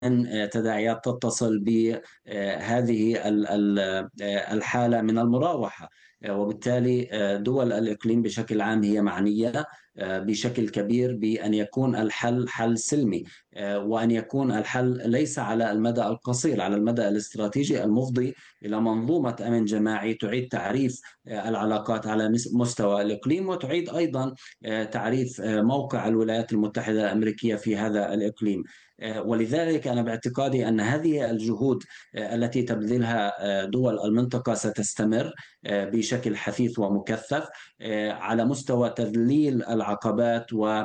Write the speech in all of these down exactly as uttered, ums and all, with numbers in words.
تداعيات تتصل بهذه ال- ال- الحالة من المراوحة. وبالتالي دول الإقليم بشكل عام هي معنية بشكل كبير بأن يكون الحل حل سلمي، وأن يكون الحل ليس على المدى القصير، على المدى الاستراتيجي المفضي إلى منظومة أمن جماعي تعيد تعريف العلاقات على مستوى الإقليم، وتعيد أيضا تعريف موقع الولايات المتحدة الأمريكية في هذا الإقليم. ولذلك أنا باعتقادي أن هذه الجهود التي تبذلها دول المنطقة ستستمر بشكل حثيث ومكثف على مستوى تذليل العقبات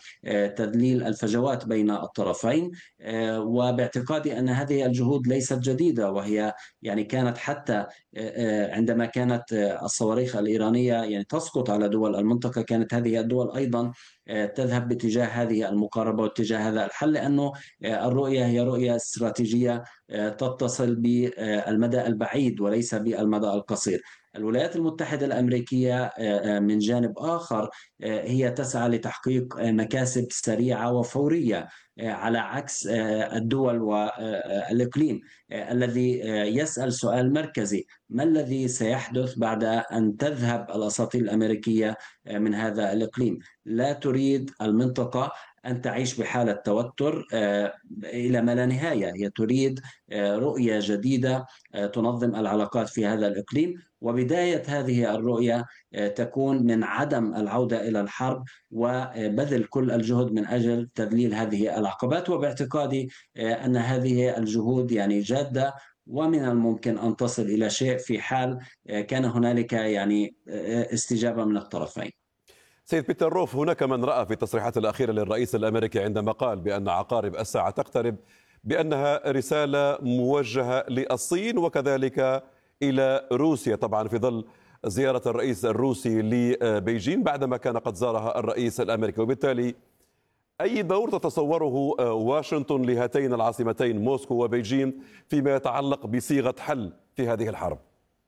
وتذليل الفجوات بين الطرفين. وباعتقادي أن هذه الجهود ليست جديدة، وهي يعني كانت حتى عندما كانت الصواريخ الإيرانية يعني تسقط على دول المنطقة، كانت هذه الدول أيضا تذهب باتجاه هذه المقاربة واتجاه هذا الحل، لأنه الرؤية هي رؤية استراتيجية تتصل بالمدى البعيد وليس بالمدى القصير. الولايات المتحدة الأمريكية من جانب آخر هي تسعى لتحقيق مكاسب سريعة وفورية، على عكس الدول والإقليم الذي يسأل سؤال مركزي: ما الذي سيحدث بعد أن تذهب الأساطيل الأمريكية من هذا الإقليم؟ لا تريد المنطقة أن تعيش بحالة توتر إلى ما لا نهاية، هي تريد رؤية جديدة تنظم العلاقات في هذا الإقليم، وبداية هذه الرؤية تكون من عدم العودة إلى الحرب وبذل كل الجهد من أجل تذليل هذه العقبات. وباعتقادي أن هذه الجهود يعني جادة، ومن الممكن أن تصل إلى شيء في حال كان هنالك يعني استجابة من الطرفين. سيد بيتر روف، هناك من رأى في التصريحات الأخيرة للرئيس الأمريكي عندما قال بأن عقارب الساعة تقترب بأنها رسالة موجهة للصين وكذلك إلى روسيا، طبعا في ظل زيارة الرئيس الروسي لبيجين بعدما كان قد زارها الرئيس الأمريكي. وبالتالي أي دور تتصوره واشنطن لهاتين العاصمتين موسكو وبيجين فيما يتعلق بصيغة حل في هذه الحرب؟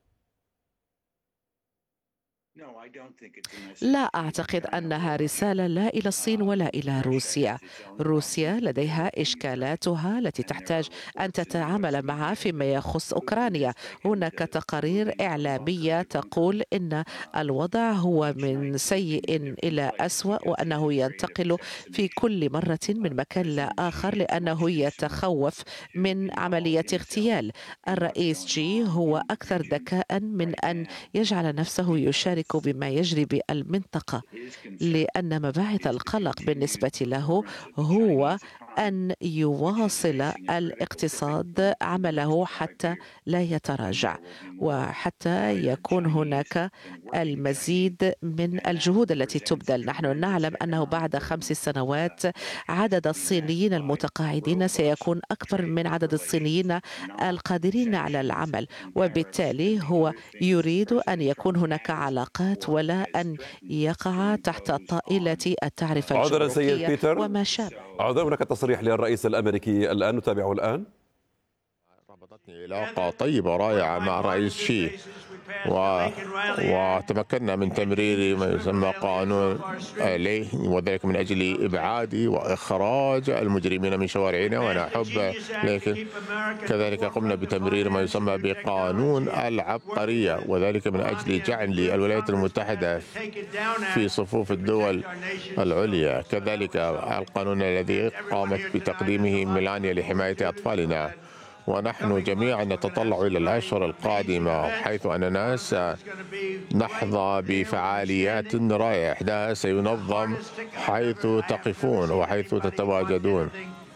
لا أعتقد أنها رسالة لا إلى الصين ولا إلى روسيا. روسيا لديها إشكالاتها التي تحتاج أن تتعامل معها فيما يخص أوكرانيا. هناك تقارير إعلامية تقول إن الوضع هو من سيء إلى أسوأ، وأنه ينتقل في كل مرة من مكان إلى آخر لأنه يتخوف من عملية اغتيال. الرئيس جي هو أكثر ذكاء من أن يجعل نفسه يشارك بما يجري بالمنطقة، لأن مباعث القلق بالنسبة له هو أن يواصل الاقتصاد عمله حتى لا يتراجع، وحتى يكون هناك المزيد من الجهود التي تبذل. نحن نعلم أنه بعد خمس سنوات عدد الصينيين المتقاعدين سيكون أكبر من عدد الصينيين القادرين على العمل، وبالتالي هو يريد أن يكون هناك علاقات ولا أن يقع تحت طائلة التعرفة عذرا سيد بيتر، وما شابه. عذرا، هناك تصريح للرئيس الأمريكي الآن نتابعه الآن. ربطتني علاقة طيبة ورائعة مع الرئيس شي، و... وتمكنا من تمرير ما يسمى قانون عليه، وذلك من أجل إبعاد وإخراج المجرمين من شوارعنا، وأنا أحب، لكن كذلك قمنا بتمرير ما يسمى بقانون العبقرية، وذلك من أجل جعل الولايات المتحدة في صفوف الدول العليا. كذلك القانون الذي قامت بتقديمه ميلانيا لحماية أطفالنا، ونحن جميعا نتطلع إلى الأشهر القادمة حيث أننا سنحظى بفعاليات رائعة. إحداها سينظم حيث تقفون وحيث تتواجدون،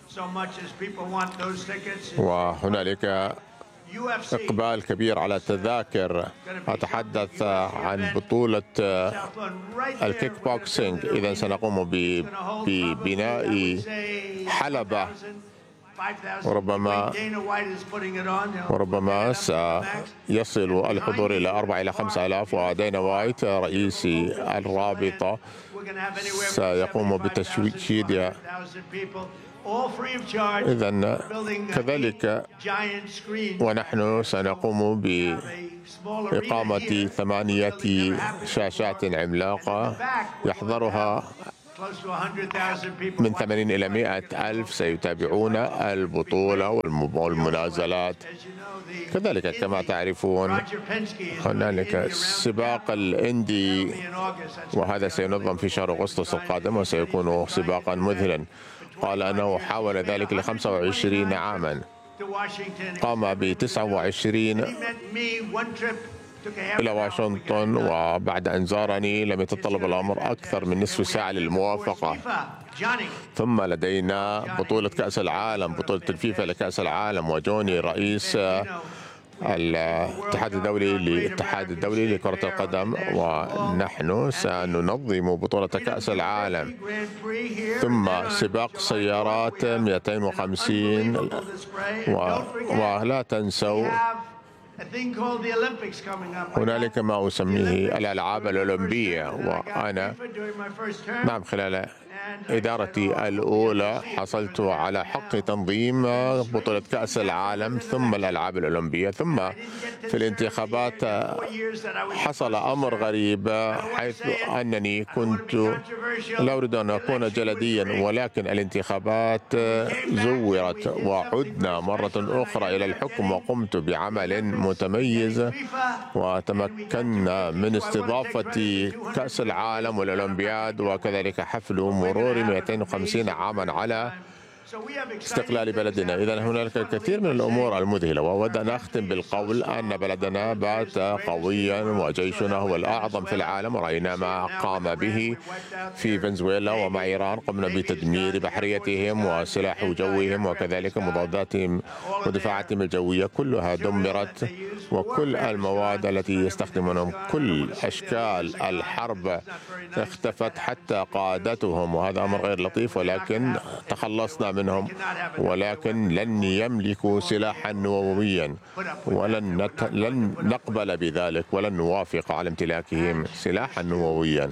وهنالك إقبال كبير على التذاكر. أتحدث عن بطولة الكيك بوكسينج. إذا سنقوم ببناء حلبة، وربما وربما سيصل الحضور إلى أربعة إلى خمسة آلاف، ودينا وايت رئيس الرابطة سيقوم بتشييدها. إذن كذلك ونحن سنقوم بإقامة ثمانية شاشات عملاقة يحضرها من ثمانين إلى مئة ألف سيتابعون البطولة والمنازلات. كذلك كما تعرفون هنالك سباق الإندي، وهذا سينظم في شهر أغسطس القادم وسيكون سباقا مذهلا. قال أنه حاول ذلك لخمسة وعشرين عاما، قام ب تسعة وعشرين إلى واشنطن، وبعد أن زارني لم يتطلب الأمر أكثر من نصف ساعة للموافقة. ثم لدينا بطولة كأس العالم، بطولة الفيفا لكأس العالم، وجوني رئيس الاتحاد الدولي للاتحاد الدولي لكرة القدم، ونحن سننظم بطولة كأس العالم. ثم سباق سيارات مئتين وخمسين، و... ولا تنسوا هنالك ما أسميه الألعاب الأولمبية. وأنا نعم خلال إدارتي الأولى حصلت على حق تنظيم بطولة كأس العالم ثم الألعاب الأولمبية. ثم في الانتخابات حصل أمر غريب، حيث أنني كنت لا أريد أن أكون جلديا، ولكن الانتخابات زورت وعدنا مرة أخرى إلى الحكم، وقمت بعمل متميز وتمكنا من استضافة كأس العالم والأولمبياد، وكذلك حفل مرور مئتين وخمسين عاما على استقلال بلدنا. إذا هنالك الكثير من الأمور المذهلة، وأود أن أختم بالقول أن بلدنا بات قويا وجيشنا هو الأعظم في العالم. رأينا ما قام به في فنزويلا ومع إيران، قمنا بتدمير بحريتهم وسلاح جوهم وكذلك مضاداتهم ودفاعاتهم الجوية، كلها دمرت، وكل المواد التي يستخدمونهم، كل أشكال الحرب اختفت حتى قادتهم، وهذا أمر غير لطيف، ولكن تخلصنا منهم. ولكن لن يملكوا سلاحا نوويا، ولن نت... لن نقبل بذلك، ولن نوافق على امتلاكهم سلاحا نوويا.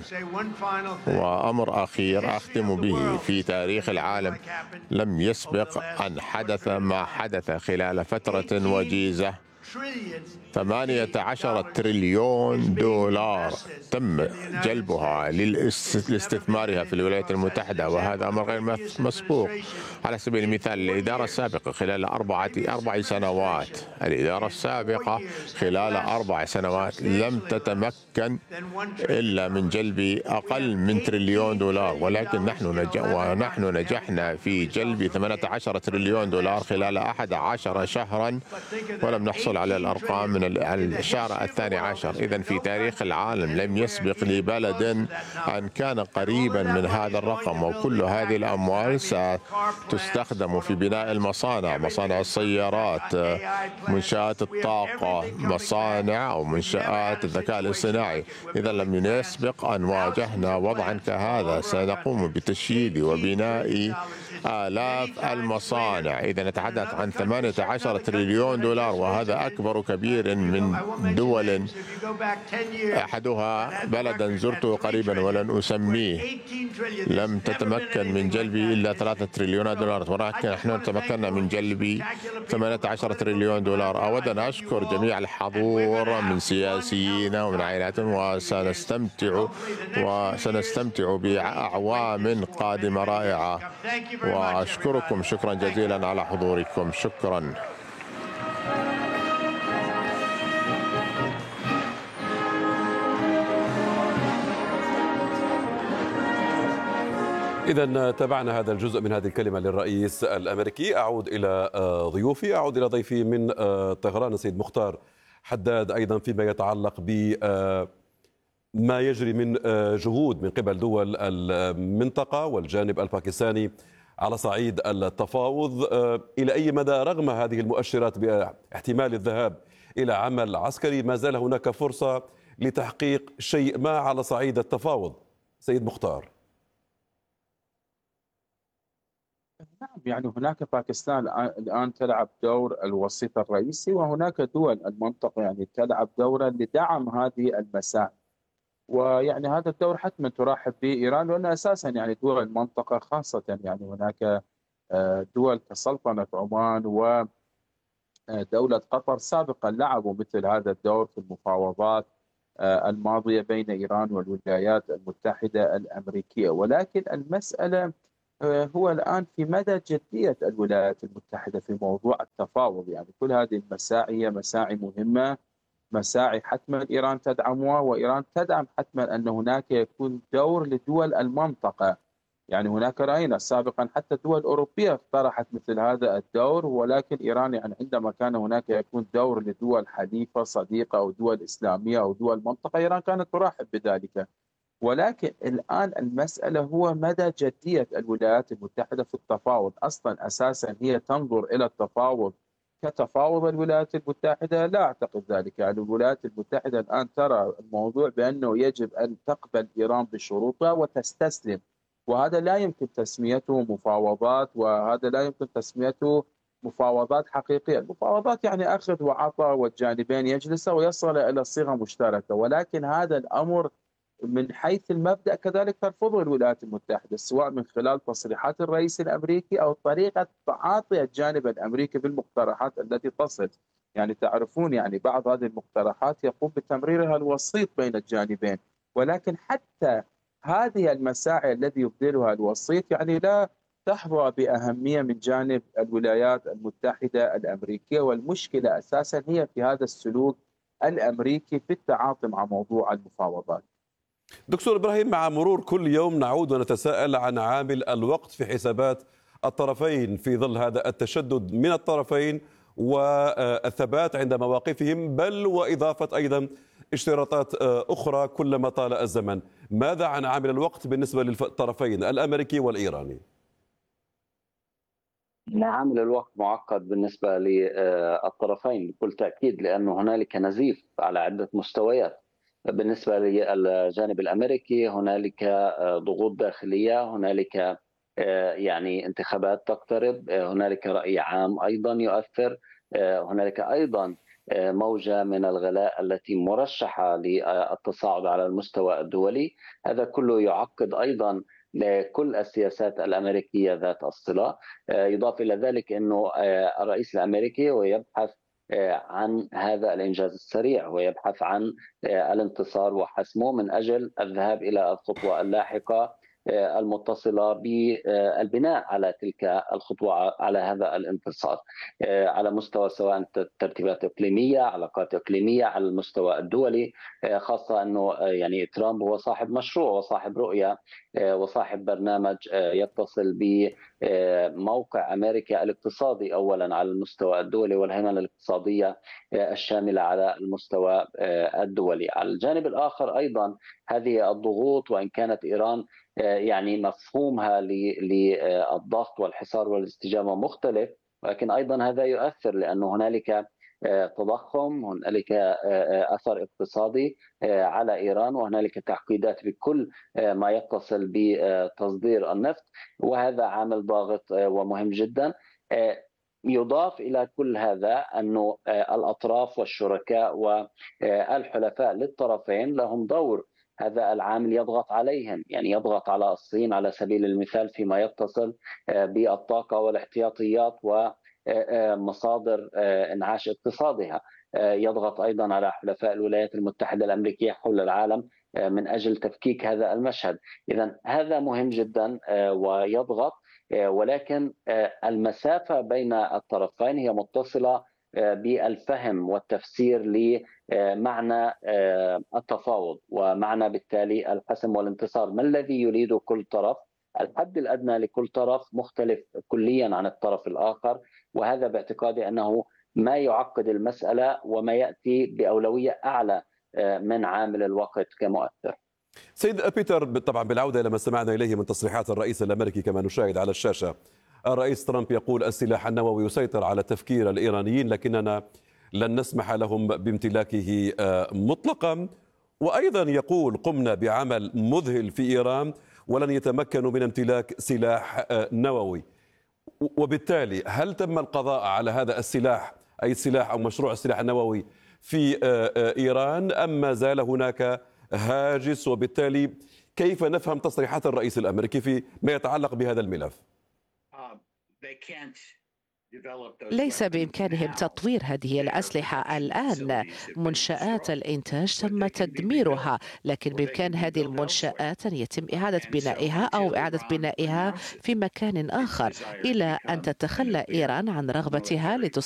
وأمر أخير أختم به، في تاريخ العالم لم يسبق أن حدث ما حدث خلال فترة وجيزة. ثمانية عشر تريليون دولار تم جلبها لاستثمارها في الولايات المتحدة، وهذا أمر غير مسبوق. على سبيل المثال الإدارة السابقة خلال أربعة أربع سنوات الإدارة السابقة خلال أربع سنوات لم تتمكن إلا من جلب أقل من تريليون دولار، ولكن نحن نجح ونحن نجحنا في جلب ثمانية عشر تريليون دولار خلال أحد عشر شهرا، ولم نحصل على الأرقام من الشهر الثاني عشر. إذن في تاريخ العالم لم يسبق لبلد أن كان قريبا من هذا الرقم، وكل هذه الأموال ستستخدم في بناء المصانع، مصانع السيارات، منشآت الطاقة، مصانع أو منشآت الذكاء الاصطناعي. إذا لم يسبق أن واجهنا وضعا كهذا، سنقوم بتشييد وبناء آلاف المصانع. إذا نتحدث عن ثمانية عشر تريليون دولار، وهذا أكبر كبير من دول، أحدها بلدا زرته قريبا ولن أسميه لم تتمكن من جلب إلا ثلاثة تريليون دولار، ولكن نحن تمكنا من جلب ثمانية عشر تريليون دولار. أود أن أشكر جميع الحضور من سياسيين ومن عائلاتهم، وسنستمتع وسنستمتع بأعوام قادمة رائعة، وأشكركم شكرا جزيلا على حضوركم. شكرا. إذا تابعنا هذا الجزء من هذه الكلمة للرئيس الأمريكي. أعود إلى ضيوفي، أعود إلى ضيفي من طهران السيد مختار حداد، أيضا فيما يتعلق بما يجري من جهود من قبل دول المنطقة والجانب الباكستاني على صعيد التفاوض. إلى أي مدى رغم هذه المؤشرات باحتمال الذهاب إلى عمل عسكري ما زال هناك فرصة لتحقيق شيء ما على صعيد التفاوض؟ سيد مختار. نعم، يعني هناك باكستان الآن تلعب دور الوسيط الرئيسي، وهناك دول المنطقة يعني تلعب دورا لدعم هذه المساعي، ويعني هذا الدور حتما ترحب به إيران، لأن أساسا يعني دول المنطقة خاصة يعني هناك دول كسلطنة عمان ودولة قطر سابقا لعبوا مثل هذا الدور في المفاوضات الماضية بين إيران والولايات المتحدة الأمريكية. ولكن المسألة هو الآن في مدى جدية الولايات المتحدة في موضوع التفاوض. يعني كل هذه المساعي هي مساعي مهمة، مساعي حتما إيران تدعمها، وإيران تدعم حتما أن هناك يكون دور لدول المنطقة. يعني هناك رأينا سابقا حتى الدول الأوروبية اقترحت مثل هذا الدور، ولكن إيران يعني عندما كان هناك يكون دور لدول حليفة صديقة أو دول إسلامية أو دول منطقة، إيران كانت ترحب بذلك. ولكن الآن المسألة هو مدى جدية الولايات المتحدة في التفاوض. أصلا أساسا هي تنظر إلى التفاوض كتفاوض الولايات المتحدة؟ لا أعتقد ذلك. يعني الولايات المتحدة الآن ترى الموضوع بأنه يجب أن تقبل إيران بشروطها وتستسلم، وهذا لا يمكن تسميته مفاوضات، وهذا لا يمكن تسميته مفاوضات حقيقية. المفاوضات يعني أخذ وعطاء، والجانبين يجلسا ويصل إلى صيغة مشتركة. ولكن هذا الأمر من حيث المبدأ كذلك ترفضه الولايات المتحدة، سواء من خلال تصريحات الرئيس الأمريكي أو طريقة تعاطي الجانب الأمريكي بالمقترحات التي تصل. يعني تعرفون يعني بعض هذه المقترحات يقوم بتمريرها الوسيط بين الجانبين، ولكن حتى هذه المساعي الذي يبذلها الوسيط يعني لا تحظى بأهمية من جانب الولايات المتحدة الأمريكية. والمشكلة أساسا هي في هذا السلوك الأمريكي في التعاطي مع موضوع المفاوضات. دكتور إبراهيم، مع مرور كل يوم نعود ونتساءل عن عامل الوقت في حسابات الطرفين في ظل هذا التشدد من الطرفين والثبات عند مواقفهم، بل وإضافة أيضا اشتراطات أخرى كلما طال الزمن. ماذا عن عامل الوقت بالنسبة للطرفين الأمريكي والإيراني؟ عامل الوقت معقد بالنسبة للطرفين بكل تأكيد، لأنه هنالك نزيف على عدة مستويات. بالنسبة للجانب الأمريكي هنالك ضغوط داخلية، هنالك يعني انتخابات تقترب، هنالك رأي عام أيضا يؤثر، هنالك أيضا موجة من الغلاء التي مرشحة للتصاعد على المستوى الدولي. هذا كله يعقد أيضا لكل السياسات الأمريكية ذات الصلة. يضاف إلى ذلك أنه الرئيس الأمريكي ويبحث عن هذا الإنجاز السريع، ويبحث عن الانتصار وحسمه من أجل الذهاب إلى الخطوة اللاحقة المتصلة بالبناء على تلك الخطوة، على هذا الانتصار على مستوى سواء ترتيبات إقليمية، علاقات إقليمية، على المستوى الدولي. خاصة أنه يعني ترامب هو صاحب مشروع وصاحب رؤية وصاحب برنامج يتصل بموقع أمريكا الاقتصادي أولا على المستوى الدولي والهيمنة الاقتصادية الشاملة على المستوى الدولي. على الجانب الآخر أيضا هذه الضغوط، وإن كانت إيران يعني مفهومها للضغط والحصار والاستجابة مختلف، ولكن أيضا هذا يؤثر لأنه هنالك تضخم، هنالك أثر اقتصادي على إيران، وهنالك تعقيدات بكل ما يتصل بتصدير النفط، وهذا عامل ضاغط ومهم جدا. يضاف إلى كل هذا أن الأطراف والشركاء والحلفاء للطرفين لهم دور. هذا العامل يضغط عليهم، يعني يضغط على الصين على سبيل المثال فيما يتصل بالطاقة والاحتياطيات ومصادر انعاش اقتصادها. يضغط أيضا على حلفاء الولايات المتحدة الأمريكية حول العالم من أجل تفكيك هذا المشهد. إذن هذا مهم جدا ويضغط، ولكن المسافة بين الطرفين هي متصلة بالفهم والتفسير لمعنى التفاوض ومعنى بالتالي الحسم والانتصار. ما الذي يريد كل طرف؟ الحد الأدنى لكل طرف مختلف كليا عن الطرف الآخر، وهذا باعتقادي أنه ما يعقد المسألة وما يأتي بأولوية أعلى من عامل الوقت كمؤثر. سيد بيتر، طبعا بالعودة إلى ما سمعنا إليه من تصريحات الرئيس الأمريكي كما نشاهد على الشاشة، الرئيس ترامب يقول السلاح النووي يسيطر على تفكير الإيرانيين لكننا لن نسمح لهم بامتلاكه مطلقا، وأيضا يقول قمنا بعمل مذهل في إيران ولن يتمكنوا من امتلاك سلاح نووي. وبالتالي هل تم القضاء على هذا السلاح، أي السلاح أو مشروع السلاح النووي في إيران، أم ما زال هناك هاجس؟ وبالتالي كيف نفهم تصريحات الرئيس الأمريكي في ما يتعلق بهذا الملف؟ ليس بإمكانهم تطوير هذه الأسلحة الآن. منشآت الإنتاج تم تدميرها، لكن بإمكان هذه المنشآت أن يتم إعادة بنائها أو إعادة بنائها في مكان آخر، إلى أن تتخلى إيران عن رغبتها لتصبح